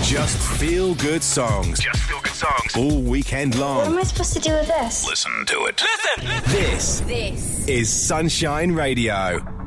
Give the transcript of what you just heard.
Just feel good songs. Just feel good songs. All weekend What long. am I supposed to do with this? Listen to it. This is Sunshine Radio.